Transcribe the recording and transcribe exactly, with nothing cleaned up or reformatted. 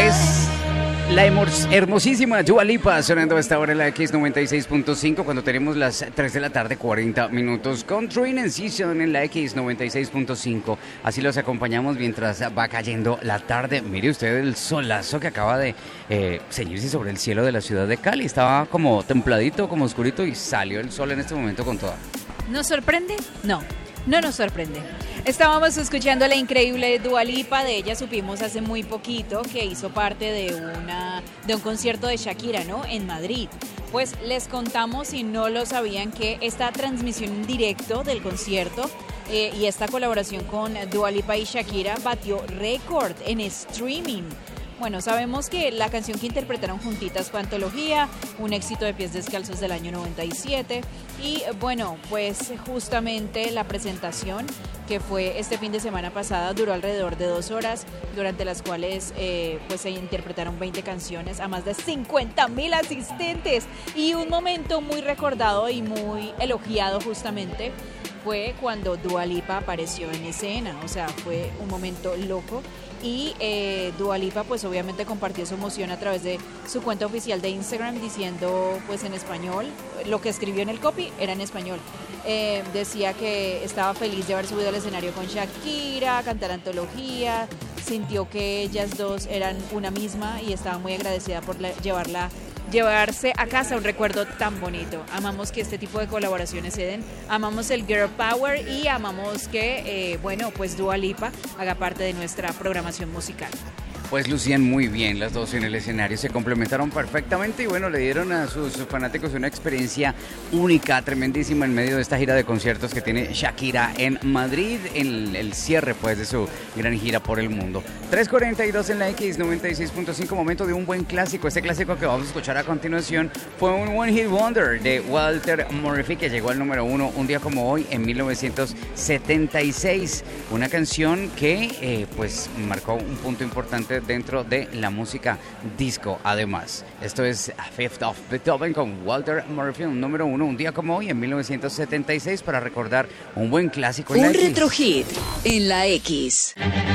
Es la hermosísima Dua Lipa sonando a esta hora en la X noventa y seis punto cinco cuando tenemos las tres de la tarde, cuarenta minutos con Train and Season en la X noventa y seis punto cinco. Así los acompañamos mientras va cayendo la tarde. Mire usted el solazo que acaba de eh, ceñirse sobre el cielo de la ciudad de Cali. Estaba como templadito, como oscurito y salió el sol en este momento con toda. ¿Nos sorprende? No, no nos sorprende. Estábamos escuchando la increíble Dua Lipa. De ella supimos hace muy poquito que hizo parte de una de un concierto de Shakira, ¿no? En Madrid. Pues les contamos, si no lo sabían, que esta transmisión en directo del concierto eh, y esta colaboración con Dua Lipa y Shakira batió récord en streaming. Bueno, sabemos que la canción que interpretaron juntitas fue Antología, un éxito de Pies Descalzos del año noventa y siete. Y bueno, pues justamente la presentación que fue este fin de semana pasada duró alrededor de dos horas, durante las cuales eh, pues se interpretaron veinte canciones a más de cincuenta mil asistentes. Y un momento muy recordado y muy elogiado justamente fue cuando Dua Lipa apareció en escena. O sea, fue un momento loco. Y eh, Dua Lipa pues obviamente compartió su emoción a través de su cuenta oficial de Instagram diciendo pues en español, lo que escribió en el copy era en español. Eh, decía que estaba feliz de haber subido al escenario con Shakira, cantar Antología, sintió que ellas dos eran una misma y estaba muy agradecida por la, llevarla llevarse a casa un recuerdo tan bonito. Amamos que este tipo de colaboraciones se den, amamos el Girl Power y amamos que, eh, bueno, pues Dua Lipa haga parte de nuestra programación musical. Pues lucían muy bien las dos en el escenario, se complementaron perfectamente y bueno, le dieron a sus fanáticos una experiencia única, tremendísima en medio de esta gira de conciertos que tiene Shakira en Madrid, en el cierre pues de su gran gira por el mundo. tres cuarenta y dos en la X noventa y seis punto cinco, momento de un buen clásico. Este clásico que vamos a escuchar a continuación fue un One Hit Wonder de Walter Murphy que llegó al número uno un día como hoy en mil novecientos setenta y seis, una canción que eh, pues marcó un punto importante dentro de la música disco. Además, esto es A Fifth of Beethoven con Walter Murphy, un número uno un día como hoy en mil novecientos setenta y seis para recordar un buen clásico en un la X. retro hit en la X.